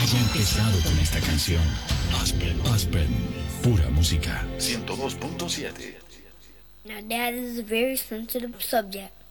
haya empezado con esta canción. Aspen, pura música. 102.7. Now that is a very sensitive subject.